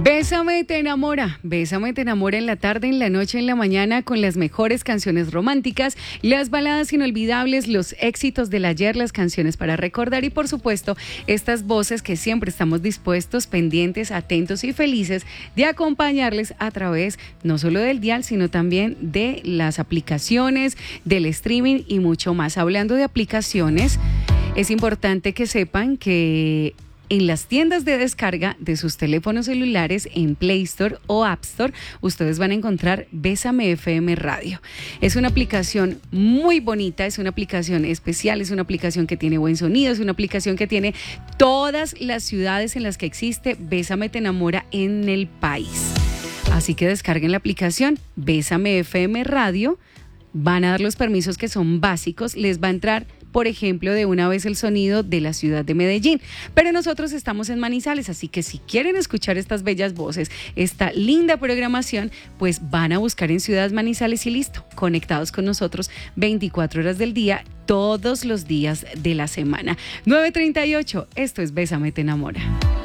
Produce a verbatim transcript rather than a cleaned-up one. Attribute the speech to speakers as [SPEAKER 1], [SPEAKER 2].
[SPEAKER 1] Bésame te enamora, Bésame te enamora en la tarde, en la noche, en la mañana, con las mejores canciones románticas, las baladas inolvidables, los éxitos del ayer, las canciones para recordar y por supuesto estas voces que siempre estamos dispuestos, pendientes, atentos y felices de acompañarles a través no solo del dial, sino también de las aplicaciones, del streaming y mucho más. Hablando de aplicaciones, es importante que sepan que en las tiendas de descarga de sus teléfonos celulares, en Play Store o App Store, ustedes van a encontrar Bésame F M Radio. Es una aplicación muy bonita, es una aplicación especial, es una aplicación que tiene buen sonido, es una aplicación que tiene todas las ciudades en las que existe Bésame te enamora en el país. Así que descarguen la aplicación Bésame F M Radio, van a dar los permisos que son básicos, les va a entrar por ejemplo, de una vez el sonido de la ciudad de Medellín. Pero nosotros estamos en Manizales, así que si quieren escuchar estas bellas voces, esta linda programación, pues van a buscar en Ciudad Manizales y listo, conectados con nosotros veinticuatro horas del día, todos los días de la semana. nueve treinta y ocho, esto es Bésame te enamora.